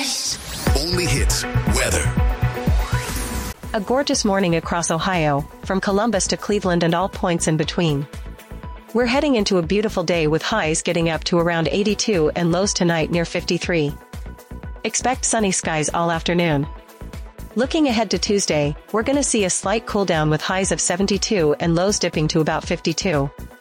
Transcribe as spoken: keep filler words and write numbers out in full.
Kiss. Only hits weather. A gorgeous morning across Ohio, from Columbus to Cleveland and all points in between. We're heading into a beautiful day with highs getting up to around eighty-two and lows tonight near fifty-three. Expect sunny skies all afternoon. Looking ahead to Tuesday, we're gonna see a slight cool down with highs of seventy-two and lows dipping to about fifty-two.